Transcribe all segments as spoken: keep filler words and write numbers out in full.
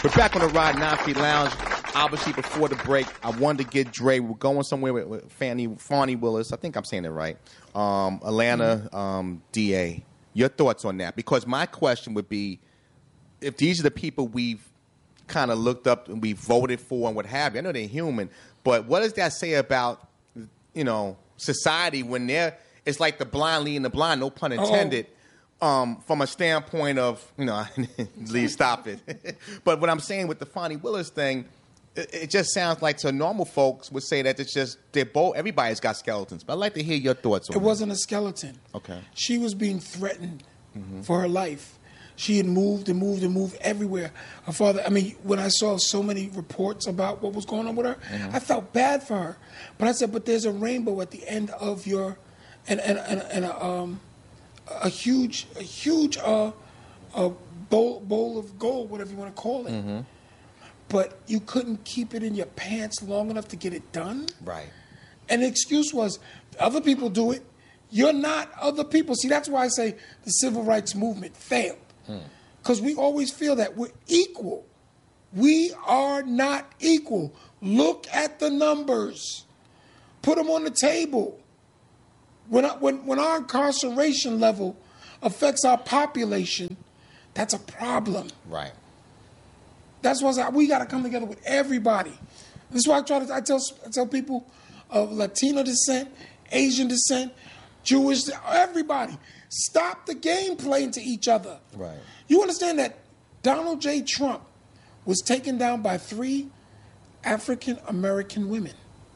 We're back on the Rod nine Feet Lounge. Obviously, before the break, I wanted to get Dre. We're going somewhere with, with Fannie, Fonnie Willis. I think I'm saying it right. Um, Atlanta um, D A. Your thoughts on that? Because my question would be, if these are the people we've kind of looked up and we voted for and what have you, I know they're human, but what does that say about, you know, society when they're, it's like the blind leading the blind, no pun intended. Oh. Um, from a standpoint of, you know, Lee, stop it. But what I'm saying with the Fonnie Willis thing, it, it just sounds like to normal folks would say that it's just, they're both, everybody's got skeletons. But I'd like to hear your thoughts on it. It wasn't a skeleton. Okay. She was being threatened mm-hmm. for her life. She had moved and moved and moved everywhere. Her father, I mean, when I saw so many reports about what was going on with her, mm-hmm. I felt bad for her. But I said, but there's a rainbow at the end of your, and, and, and, and a, um, a huge, a huge uh, a bowl, bowl of gold, whatever you want to call it. Mm-hmm. But you couldn't keep it in your pants long enough to get it done. Right. And the excuse was, other people do it. You're not other people. See, that's why I say the civil rights movement failed. Because hmm. we always feel that we're equal. We are not equal. Look at the numbers. Put them on the table. When, when, when our incarceration level affects our population, that's a problem. Right. That's why we got to come together with everybody. This is why I try to I tell I tell people of Latino descent, Asian descent, Jewish, everybody, stop the game playing to each other. Right. You understand that Donald J. Trump was taken down by three African American women.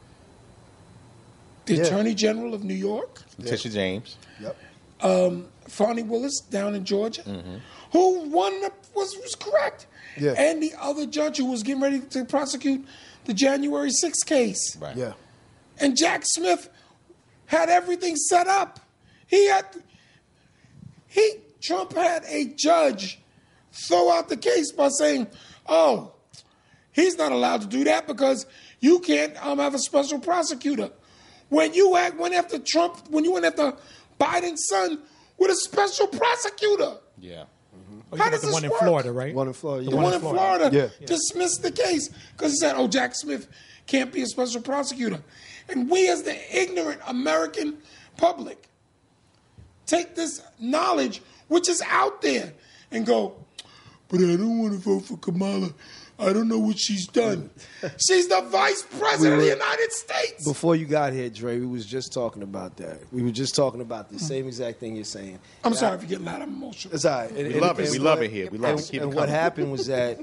The yeah. Attorney General of New York. Letitia yeah. James. Yep. Um, Fonnie Willis down in Georgia, mm-hmm. who won the, was, was correct. Yeah. And the other judge who was getting ready to prosecute the January sixth case. Right. Yeah. And Jack Smith had everything set up. He had, he, Trump had a judge throw out the case by saying, oh, he's not allowed to do that because you can't um, have a special prosecutor. When you act, went after Trump, when you went after Biden's son with a special prosecutor. Yeah. Mm-hmm. How does the one in work? Florida, right? One in Florida. The Yeah. one, one in Florida, Florida yeah. dismissed the case because he said, oh, Jack Smith can't be a special prosecutor. And we as the ignorant American public take this knowledge, which is out there, and go, but I don't want to vote for Kamala. I don't know what she's done. She's the vice president we were, of the United States. Before you got here, Dre, we was just talking about that. We were just talking about the same exact thing you're saying. I'm and sorry I, if you get loud. I'm emotional. It's all right. And, we and, love and, it. We love it here. We love and, it. Keep and it what coming. happened was that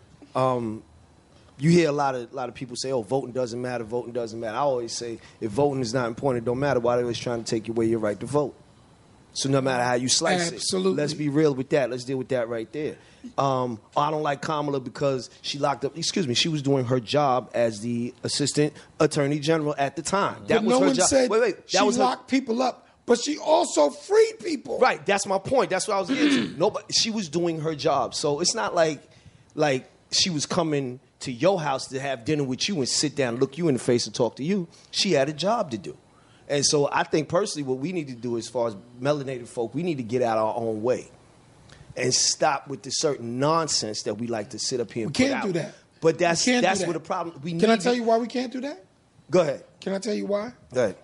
um, you hear a lot of a lot of people say, "Oh, voting doesn't matter. Voting doesn't matter." I always say, if voting is not important, it don't matter. Why are they always trying to take away your right to vote? So no matter how you slice Absolutely. it, Absolutely. Let's be real with that. Let's deal with that right there. Um, I don't like Kamala because she locked up. Excuse me, she was doing her job as the assistant attorney general at the time. That but was no her one job. said wait, wait. That she was locked her... people up, but she also freed people. Right. That's my point. That's what I was getting to. Nobody. She was doing her job. So it's not like like she was coming to your house to have dinner with you and sit down, look you in the face, and talk to you. She had a job to do. And so I think personally what we need to do as far as melanated folk, we need to get out our own way and stop with the certain nonsense that we like to sit up here and we put can't out. do that. But that's that's that. what the problem. We Can need I tell to, you why we can't do that? Go ahead. Can I tell you why? Go ahead.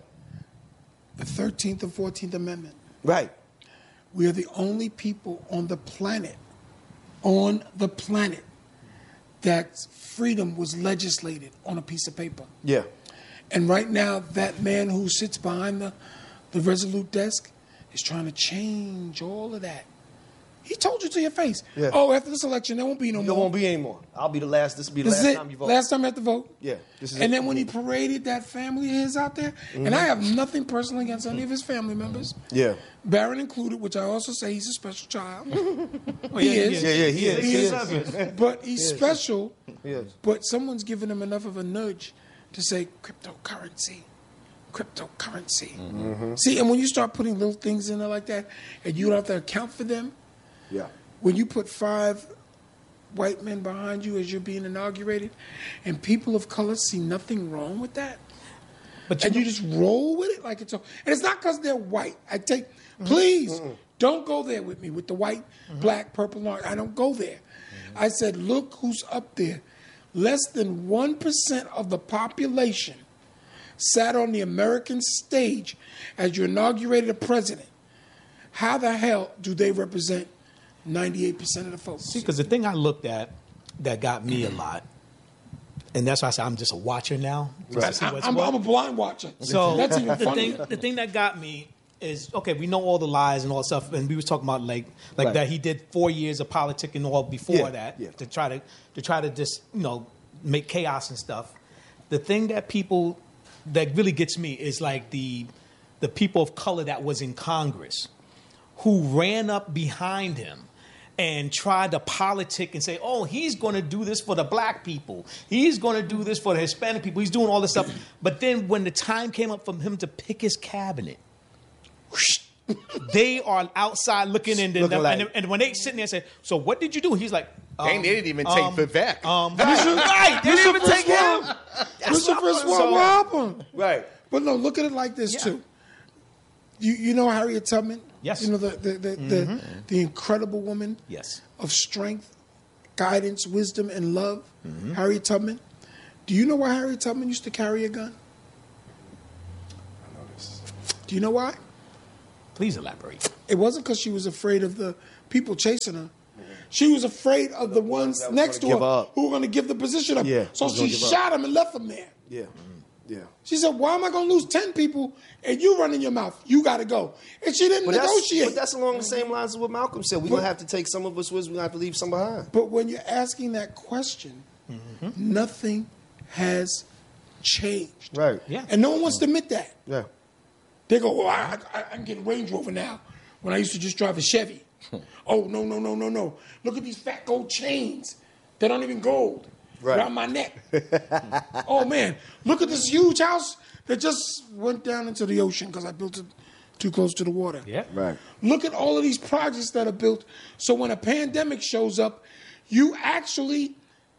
The thirteenth and fourteenth Amendment. Right. We are the only people on the planet, on the planet, that freedom was legislated on a piece of paper. Yeah. And right now, that man who sits behind the, the Resolute desk is trying to change all of that. He told you to your face. Yeah. Oh, after this election, there won't be no there more. There won't be any more. I'll be the last. This will be the this last is time you vote. Last time I had to vote. Yeah. This is and it. then when he paraded that family of his out there, mm-hmm. and I have nothing personal against any of his family members. Yeah. Barron included, which I also say he's a special child. oh, he yeah, is. Yeah, yeah, he is. He He is. is. But he's He special. He is. But someone's given him enough of a nudge to say cryptocurrency. Cryptocurrency. Mm-hmm. See, and when you start putting little things in there like that, and you don't have to account for them, yeah. when you put five white men behind you as you're being inaugurated, and people of color see nothing wrong with that, but you and know, you just roll with it like it's. And it's not because they're white. I take, mm-hmm. please mm-hmm. don't go there with me with the white, mm-hmm. black, purple, orange. I don't go there. Mm-hmm. I said, look who's up there. Less than one percent of the population sat on the American stage as you inaugurated a president. How the hell do they represent ninety-eight percent of the folks? See, because the thing I looked at that got me a lot, and that's why I said I'm just a watcher now. Right. I'm, I'm, I'm a blind watcher. So that's even the funny. thing, the thing that got me is, okay, we know all the lies and all that stuff, and we was talking about like like right. that he did four years of politicking all before yeah, that yeah. to try to to try to just you know make chaos and stuff. The thing that people that really gets me is like the the people of color that was in Congress who ran up behind him and tried to politic and say, oh, he's going to do this for the black people. He's going to do this for the Hispanic people. He's doing all this stuff. But then when the time came up for him to pick his cabinet, they are outside looking in. Looking and, like, and, and when they sitting there and say, so what did you do? He's like, um, they didn't even take um, Vivek. Um, right. right. They didn't even take him. This is the first one. What happened? Right. But no, look at it like this, yeah. too. You you know Harriet Tubman? Yes. You know the the the, mm-hmm. the, the incredible woman yes. of strength, guidance, wisdom, and love, mm-hmm. Harriet Tubman. Do you know why Harriet Tubman used to carry a gun? I know this. Do you know why? Please elaborate. It wasn't because she was afraid of the people chasing her. She was afraid of the, the ones next to her up. who were going to give the position up. Yeah, so she shot them and left them there. Yeah. Yeah. She said, why am I going to lose ten people and you running your mouth? You got to go. And she didn't but negotiate. That's, but that's along the same lines as what Malcolm said. We're going to have to take some of us with us. We're going to have to leave some behind. But when you're asking that question, mm-hmm. nothing has changed. Right. Yeah. And no one wants to admit that. Yeah. They go, oh, I, I, I can get a Range Rover now when I used to just drive a Chevy. Oh, no, no, no, no, no. Look at these fat gold chains that aren't even gold. Right. Around my neck. Oh, man. Look at this huge house that just went down into the ocean because I built it too close to the water. Yeah. Right. Look at all of these projects that are built. So when a pandemic shows up, you actually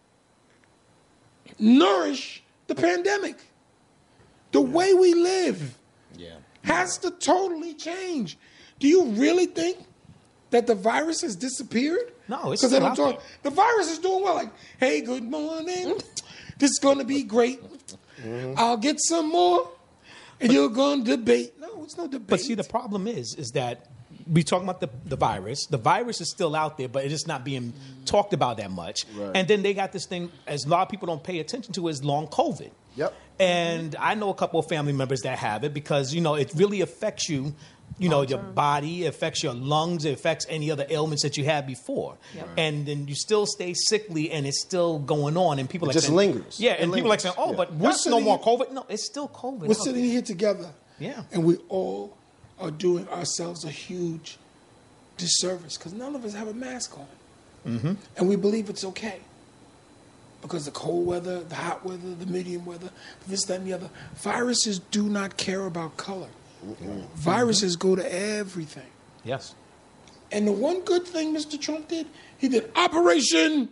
nourish the pandemic. The way we live yeah. has to totally change. Do you really think that the virus has disappeared? No, it's because they still don't out talk. The virus is doing well. Like, hey, good morning. This is going to be great. Mm-hmm. I'll get some more, and but, you're going to debate. No, it's no debate. But see, the problem is, is that we talking about the, the virus. The virus is still out there, but it is not being talked about that much. Right. And then they got this thing, as a lot of people don't pay attention to, is long COVID. Yep. And I know a couple of family members that have it because, you know, it really affects you. You know, your body, it affects your lungs, it affects any other ailments that you had before. Yep. And then you still stay sickly and it's still going on. And people it like just saying, lingers. Yeah, it and lingers. people like saying, oh, yeah. but what's no more COVID? No, it's still COVID. We're sitting here together. Yeah. And we all are doing ourselves a huge disservice because none of us have a mask on. Mm-hmm. And we believe it's okay. Because the cold weather, the hot weather, the medium weather, this, that, and the other. Viruses do not care about color. Mm-hmm. Viruses go to everything. Yes. And the one good thing Mister Trump did, he did Operation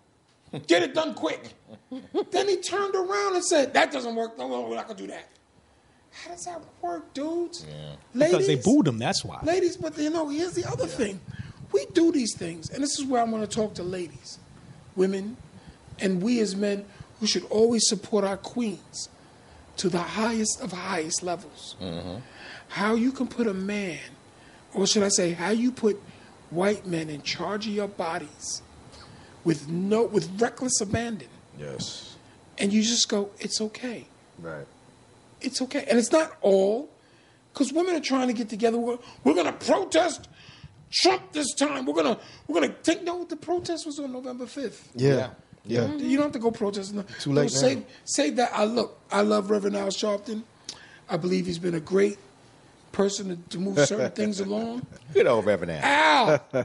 Get It Done Quick. Then he turned around and said, that doesn't work. No, we're not going to do that. How does that work, dudes? Yeah. Ladies, because they booed him, that's why. Ladies, but you know, here's the other yeah. thing. We do these things, and this is where I'm going to talk to ladies, women, and we as men who should always support our queens to the highest of highest levels. Mm-hmm. How you can put a man, or should I say, how you put white men in charge of your bodies with no, with reckless abandon. Yes. And you just go, it's okay. Right. It's okay. And it's not all, because women are trying to get together. We're, we're going to protest Trump this time. We're going to we're gonna take, no, the protest was on November fifth. Yeah. yeah. Yeah. Mm-hmm. You don't have to go protest. No. Too late no, save, save that. I look, I love Reverend Al Sharpton. I believe he's been a great person to, to move certain things along. Good old Reverend Al. Al.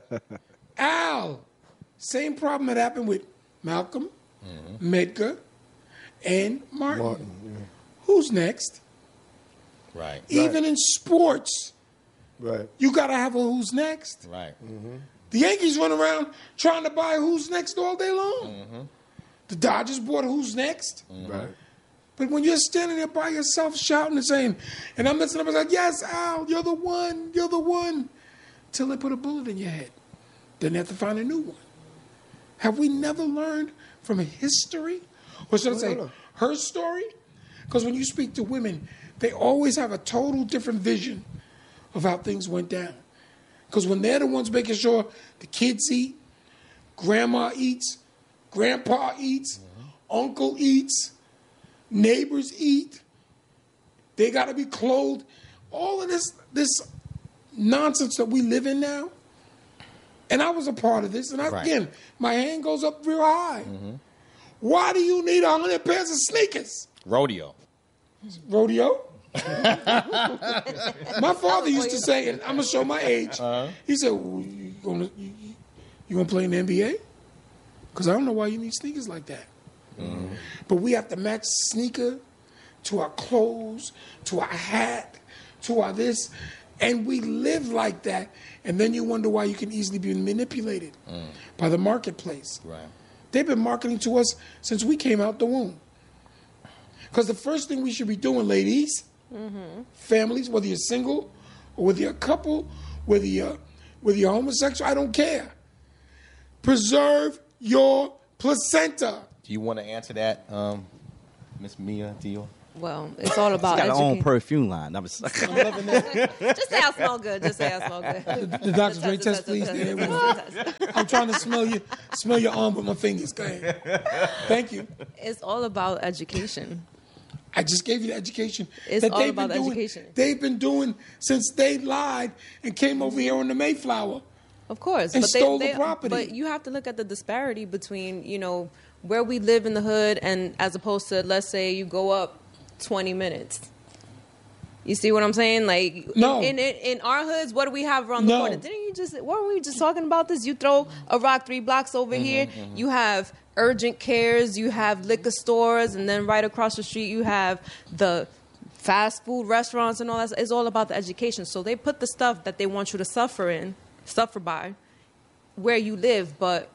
Al. Same problem that happened with Malcolm, mm-hmm. Medgar, and Martin. Martin yeah. Who's next? Right. Even right. in sports, right. you got to have a who's next. Right. Mm-hmm. The Yankees run around trying to buy who's next all day long. Mm-hmm. The Dodgers bought a who's next. Mm-hmm. Right. But when you're standing there by yourself shouting and saying, and I'm messing up, I was like, yes, Al, you're the one, you're the one, till they put a bullet in your head. Then they have to find a new one. Have we never learned from history? Or should I say, her story? Because when you speak to women, they always have a total different vision of how things went down. Because when they're the ones making sure the kids eat, grandma eats, grandpa eats, mm-hmm. uncle eats, neighbors eat, they got to be clothed. All of this, this nonsense that we live in now. And I was a part of this. And I, right. again, my hand goes up real high. Mm-hmm. Why do you need a hundred pairs of sneakers? Rodeo. Rodeo? My father used to say, and I'm going to show my age, uh-huh. he said, well, you going you, you gonna play in the N B A? Because I don't know why you need sneakers like that. Mm-hmm. But we have to match sneaker to our clothes, to our hat, to our this. And we live like that. And then you wonder why you can easily be manipulated mm. by the marketplace. Right. They've been marketing to us since we came out the womb. Because the first thing we should be doing, ladies, mm-hmm. families, whether you're single or whether you're a couple, whether you're, whether you're homosexual, I don't care. Preserve your placenta. Do you want to answer that, um, Miss Mia Dio? Well, it's all about She's got education. her own perfume line. I'm just, I'm loving that. Just say I smell good. Just say I smell good. The, the doctor's great test, please. I'm trying to smell you, smell your arm with my fingers. Go ahead. Thank you. It's all about education. I just gave you the education. It's that all they've about been doing, education. They've been doing since they lied and came over here on the Mayflower. Of course. And but stole they, the they, property. But you have to look at the disparity between, you know, where we live in the hood and as opposed to, let's say, you go up twenty minutes. You see what I'm saying? Like no. in, in in our hoods, what do we have around the no. corner? Didn't you just weren't we just talking about this? You throw a rock three blocks over mm-hmm, here, mm-hmm. you have urgent cares, you have liquor stores, and then right across the street you have the fast food restaurants and all that. It's all about the education. So they put the stuff that they want you to suffer in, suffer by, where you live, but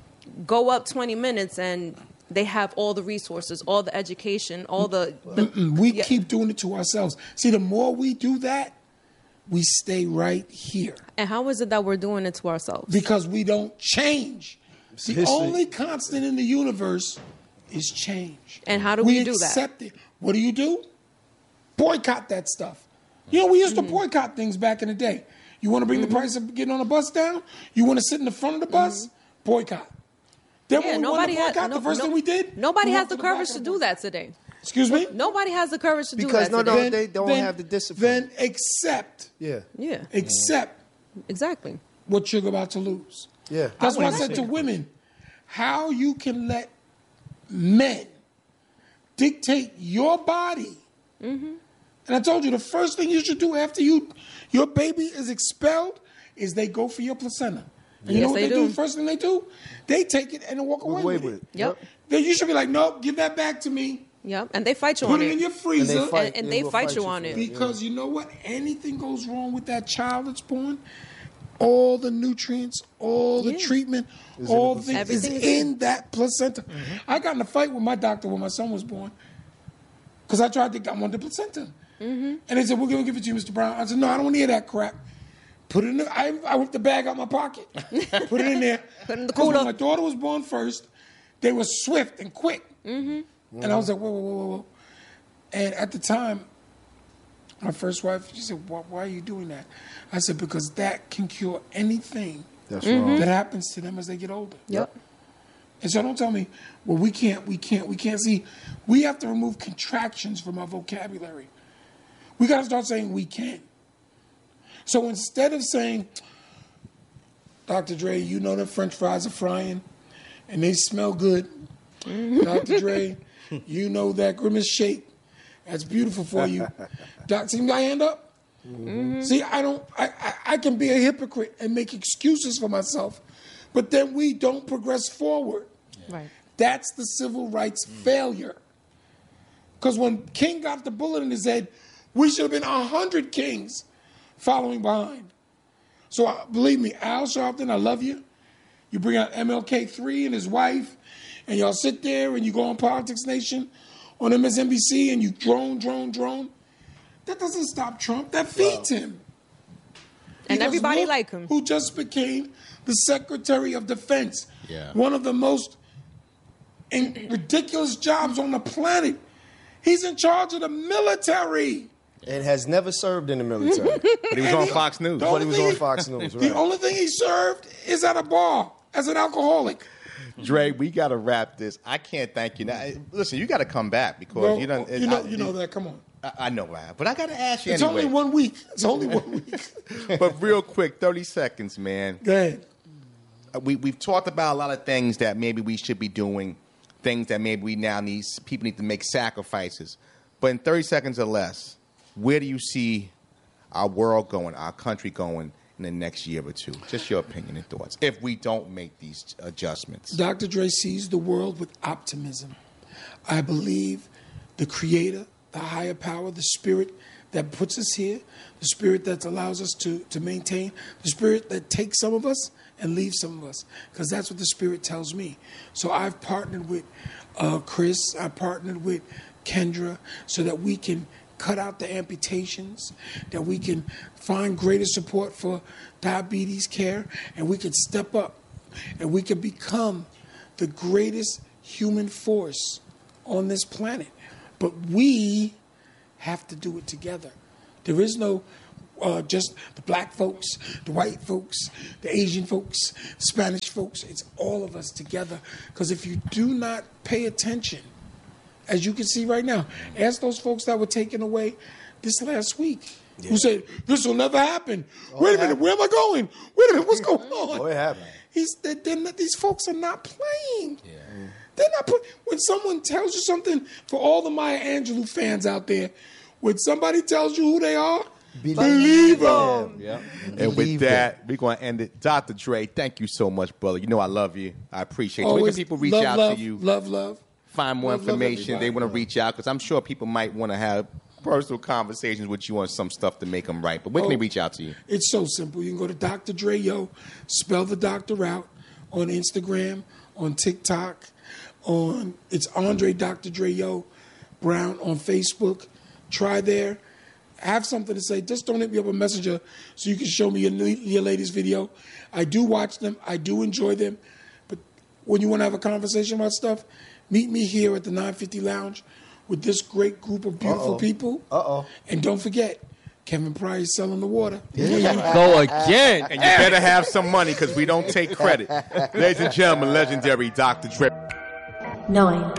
go up twenty minutes and they have all the resources, all the education, all the... the we yeah. keep doing it to ourselves. See, the more we do that, we stay right here. And how is it that we're doing it to ourselves? Because we don't change. The History. only constant in the universe is change. And how do we we do that? accept it. What do you do? Boycott that stuff. You know, we used mm-hmm. to boycott things back in the day. You want to bring mm-hmm. the price of getting on a bus down? You want to sit in the front of the bus? Mm-hmm. Boycott. Then yeah, when we nobody boycott, has, the no, first no, thing we did? Nobody we has the to courage the to do that today. Excuse me? Nobody has the courage to because do that no, today. no, they don't then, have the discipline. Then accept. Yeah. Yeah. Accept. Exactly. What you're about to lose. Yeah. That's why I said to women, how you can let men dictate your body. Mm-hmm. And I told you the first thing you should do after you your baby is expelled is they go for your placenta. And you yes, know what they, they do. do? First thing they do, they take it and walk away, away with, with it. it. Yep. Then you should be like, nope, give that back to me. Yep. And they fight you Put on it it. in your freezer. And they fight, and, and yeah, they we'll fight fight you you on for it. it. Because you know what? Anything goes wrong with that child that's born, all the nutrients, all the Yeah. treatment, Is all in the the things is Everything is in that placenta. Mm-hmm. I got in a fight with my doctor when my son was born because I tried to, I wanted the placenta. Mm-hmm. And they said, we're going to give it to you, Mister Brown. I said, no, I don't want to hear that crap. Put it in the, I, I whipped the bag out my pocket. Put it in there. Put it in the Because cooler. when my daughter was born first, they were swift and quick. Mm-hmm. And I was like, whoa, whoa, whoa, whoa. And at the time, my first wife, she said, why, why are you doing that? I said, because that can cure anything That's wrong. that happens to them as they get older. Yep. And so don't tell me, well, we can't, we can't, we can't see. We have to remove contractions from our vocabulary. We got to start saying we can. So instead of saying, Doctor Dre, you know that French fries are frying and they smell good. Doctor Dre, you know that Grimace shake. That's beautiful for you. Doc, see my hand up? Mm-hmm. See, I don't. I, I I can be a hypocrite and make excuses for myself, but then we don't progress forward. Right. That's the civil rights mm. failure. Because when King got the bullet in his head, we should have been a hundred kings following behind. So uh, believe me, Al Sharpton, I love you. You bring out M L K three and his wife, and y'all sit there and you go on Politics Nation. on M S N B C and you drone, drone, drone. That doesn't stop Trump. That feeds him. And Because everybody look like him. Who just became the Secretary of Defense. Yeah. One of the most in- ridiculous jobs on the planet. He's in charge of the military. And has never served in the military. But he was And on he- Fox News. the But only he was thing on Fox News, The right? only thing he served is at a bar as an alcoholic. Dre, we got to wrap this. I can't thank you. Now, listen, you got to come back because Bro, you don't. you know, I, you know that. Come on. I, I know that, but I got to ask you It's anyway. only one week. It's only one week. But real quick, thirty seconds, man. Go ahead. Uh, We we've talked about a lot of things that maybe we should be doing, things that maybe we now need. People need to make sacrifices. But in thirty seconds or less, where do you see our world going, our country going in the next year or two? Just your opinion and thoughts. If we don't make these adjustments, Doctor Dre sees the world with optimism. I believe the Creator, the higher power, the Spirit that puts us here, the Spirit that allows us to, to maintain, the Spirit that takes some of us and leaves some of us, because that's what the Spirit tells me. So I've partnered with uh, Chris, I partnered with Kendra, so that we can cut out the amputations, that we can find greater support for diabetes care, and we can step up and we can become the greatest human force on this planet. But we have to do it together. There is no uh, just the black folks, the white folks, the Asian folks, the Spanish folks. It's all of us together. Because if you do not pay attention, as you can see right now, ask those folks that were taken away this last week Yeah. who said, this will never happen. Oh, Wait it a minute, happened. where am I going? Wait a minute, what's going on? Oh, it happened. He's, they're, they're not, these folks are not playing. They're not put, when someone tells you something, for all the Maya Angelou fans out there, when somebody tells you who they are, believe them. Yeah. and with that, we're going to end it. Doctor Dre, thank you so much, brother. You know I love you. I appreciate you. Where can Always people reach love, out love, to you? Love, love. Find more love, love information. They everybody. want to reach out because I'm sure people might want to have personal conversations with you on some stuff to make them right. But where can Oh. they reach out to you? It's so simple. You can go to Doctor Dre Yo, spell the doctor out on Instagram, on TikTok, on it's Andre Doctor Dre Yo Brown on Facebook. Try there. Have something to say. Just don't hit me up a messenger so you can show me your, your latest video. I do watch them. I do enjoy them. But when you want to have a conversation about stuff, meet me here at the nine fifty Lounge with this great group of beautiful Uh-oh. people. Uh-oh. And don't forget, Kevin Price is selling the water. Go again. And you better have some money because we don't take credit. Ladies and gentlemen, legendary Doctor Dre. Nine,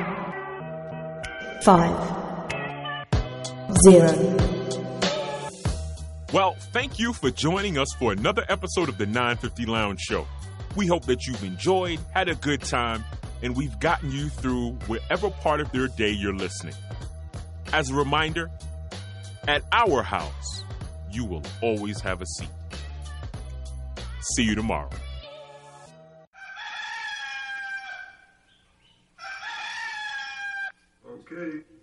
five, zero. Well, thank you for joining us for another episode of the nine fifty Lounge Show. We hope that you've enjoyed, had a good time, and we've gotten you through whatever part of your day you're listening. As a reminder, at our house, you will always have a seat. See you tomorrow. Okay.